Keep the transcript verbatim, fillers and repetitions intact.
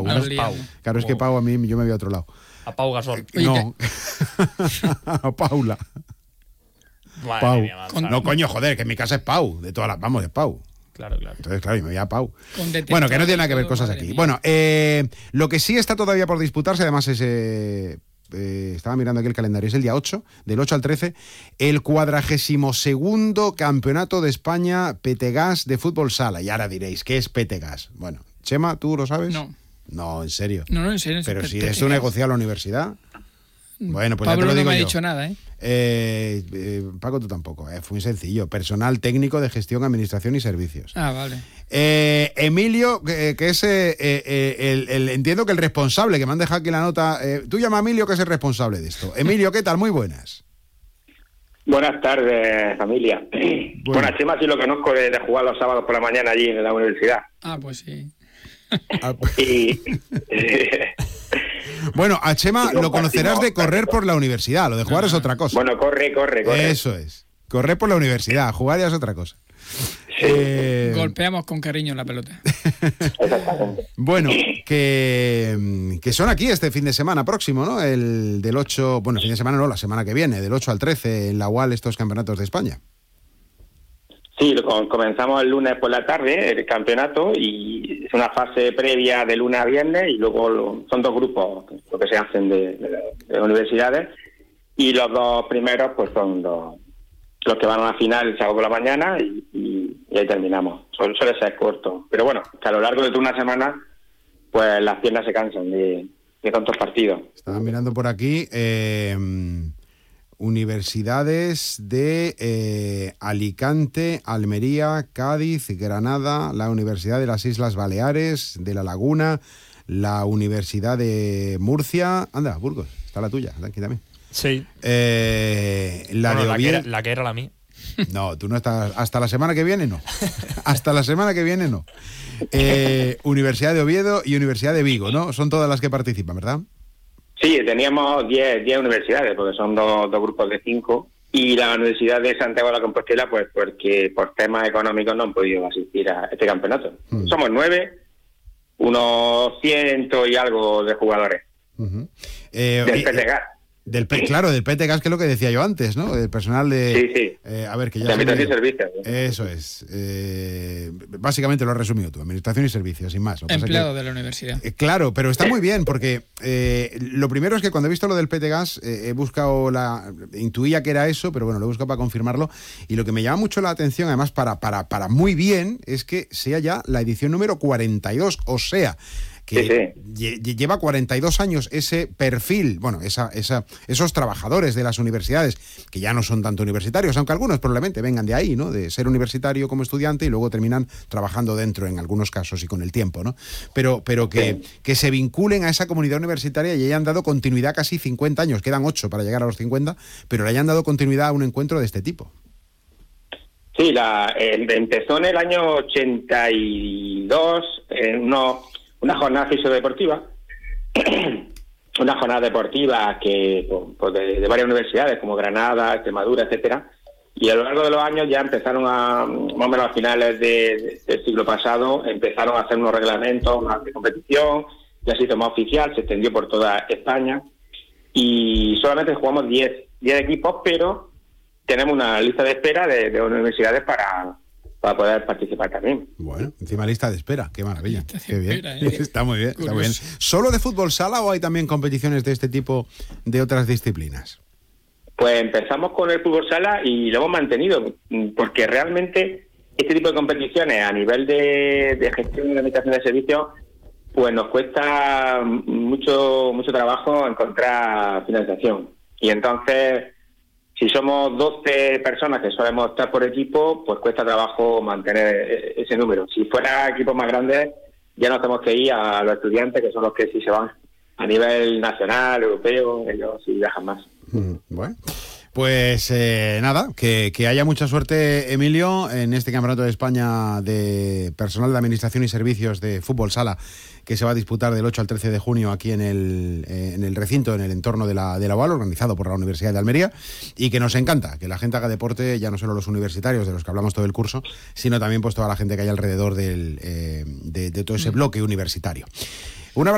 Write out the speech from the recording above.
Claro, Nos Pau. liamos. Claro, es que Pau a mí yo me voy a otro lado. A Pau Gasol. Oye, No. A Paula. Madre Pau. mía, man, Con- claro. No, coño, joder, que en mi casa es Pau. De todas las, vamos, es Pau. Claro, claro. Entonces, claro, y me voy a Pau. Con detector Bueno, que no tiene nada que ver y todo, cosas madre aquí. mía. Bueno, eh, lo que sí está todavía por disputarse, además es... Eh, eh, estaba mirando aquí el calendario, es el día ocho, del ocho al trece, el cuadragésimo segundo Campeonato de España Petegas de Fútbol Sala. Y ahora diréis, ¿qué es Petegas? Bueno, Chema, ¿tú lo sabes? No. No, en serio. No, no, en serio. Pero pe- si pe- esto pe- negociado en la universidad... Bueno, pues Pablo ya te lo no digo me ha yo. dicho nada, ¿eh? Eh, eh, Paco, tú tampoco. Es muy sencillo. Personal técnico de gestión, administración y servicios. Ah, vale. Eh, Emilio, que, que es eh, eh, el, el- entiendo que el responsable, que me han dejado aquí la nota. Eh, tú llama a Emilio, que es el responsable de esto. Emilio, ¿qué tal? Muy buenas. Buenas tardes, familia. Bueno, a Chema sí lo conozco de, de jugar los sábados por la mañana allí en la universidad. Ah, pues sí. Ah, Y Bueno, a Chema Y lo conocerás de compartimos. correr por la universidad. Lo de jugar es otra cosa. bueno, corre, corre, corre. Eso es. Correr por la universidad. Jugar ya es otra cosa. Sí, Eh, Golpeamos con cariño la pelota. exactamente. Bueno, que, que son aquí este fin de semana próximo, ¿no? El del ocho, bueno, el fin de semana no, la semana que viene, del ocho al trece en la U A L estos campeonatos de España. Sí, lo com- comenzamos el lunes por la tarde, el campeonato, y es una fase previa de lunes a viernes, y luego lo- son dos grupos, lo que se hacen de, de- de universidades, y los dos primeros pues son los, los que van a la final el sábado por la mañana, y, y- y ahí terminamos. Suele, suele ser corto, pero bueno, que a lo largo de toda una semana, pues las piernas se cansan de, de tantos partidos. Estaba mirando por aquí eh, universidades de eh, Alicante, Almería, Cádiz, Granada, la Universidad de las Islas Baleares, de La Laguna, la Universidad de Murcia. Anda, Burgos, está la tuya, aquí también. Sí. Eh, la Bueno, de la, que Oviedo. era, la que era la mía. No, tú no estás. Hasta la semana que viene, no. Hasta la semana que viene, no. Eh, Universidad de Oviedo y Universidad de Vigo, ¿no? Son todas las que participan, ¿verdad? Sí, teníamos diez universidades, porque son dos, dos grupos de cinco, y la Universidad de Santiago de la Compostela, pues porque por temas económicos no han podido asistir a este campeonato. Mm. Somos nueve, unos ciento y algo de jugadores Uh-huh. Eh, del y- P T G A. Del P- claro, del P T Gas, que es lo que decía yo antes, ¿no? El personal de... Sí, sí. Eh, a ver, que ya... De se me- Administración y Servicios. Eso es. Eh, básicamente lo has resumido tú, Administración y Servicios, sin más. Lo que pasa Empleado que- de la universidad. Eh, Claro, pero está muy bien porque eh, lo primero es que cuando he visto lo del P T Gas eh, he buscado la... intuía que era eso, pero bueno, lo he buscado para confirmarlo y lo que me llama mucho la atención, además para, para, para muy bien, es que sea ya la edición número cuarenta y dos, o sea... que Sí, lle- lle- lleva cuarenta y dos años ese perfil, bueno, esa, esa, esos trabajadores de las universidades, que ya no son tanto universitarios, aunque algunos probablemente vengan de ahí, ¿no? De ser universitario como estudiante y luego terminan trabajando dentro en algunos casos y con el tiempo, ¿no? Pero, pero que, que se vinculen a esa comunidad universitaria y hayan dado continuidad casi cincuenta años, quedan ocho para llegar a los cincuenta, pero le hayan dado continuidad a un encuentro de este tipo. Sí, la, eh, empezó en el año ochenta y dos, en uno, una jornada fisiodeportiva, una jornada deportiva que pues, pues, de, de varias universidades como Granada, Extremadura, etcétera, y a lo largo de los años ya empezaron a, más o menos a finales de, del siglo pasado, empezaron a hacer unos reglamentos más de competición, ya se hizo más oficial, se extendió por toda España, y solamente jugamos diez equipos, pero tenemos una lista de espera de, de universidades para, para poder participar también. Bueno, encima lista de espera, qué maravilla, Lista de qué bien. espera, ¿eh? Está muy bien, está muy bien. Curioso. ¿Solo de fútbol sala o hay también competiciones de este tipo de otras disciplinas? Pues empezamos con el fútbol sala y lo hemos mantenido, porque realmente este tipo de competiciones a nivel de, de gestión y administración de servicios, pues nos cuesta mucho mucho trabajo encontrar financiación. Y entonces, si somos doce personas que solemos estar por equipo, pues cuesta trabajo mantener ese número. Si fuera equipos más grandes, ya nos tenemos que ir a los estudiantes, que son los que sí se van a nivel nacional, europeo, ellos sí viajan más. Mm, Bueno, pues eh, nada, que, que haya mucha suerte, Emilio, en este Campeonato de España de Personal de Administración y Servicios de Fútbol Sala, que se va a disputar del ocho al trece de junio aquí en el, eh, en el recinto, en el entorno de la, de la U A L, organizado por la Universidad de Almería, y que nos encanta que la gente haga deporte, ya no solo los universitarios, de los que hablamos todo el curso, sino también pues toda la gente que hay alrededor del, eh, de, de todo ese bloque universitario.